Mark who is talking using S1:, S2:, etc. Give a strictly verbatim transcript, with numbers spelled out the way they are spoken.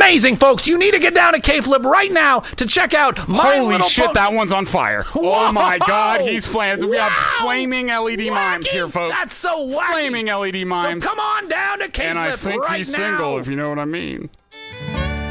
S1: amazing, folks. You need to get down to K-Flip right now to check out My
S2: Holy
S1: Little
S2: shit,
S1: Po-
S2: that one's on fire.
S1: Whoa!
S2: Oh my God, he's flaming. We have
S1: Wow!
S2: flaming L E D
S1: Wacky!
S2: mimes here, folks.
S1: That's so wacky.
S2: Flaming L E D mimes.
S1: So come on down to K-Flip
S2: And I think
S1: right
S2: he's
S1: now.
S2: single, if you know what I mean.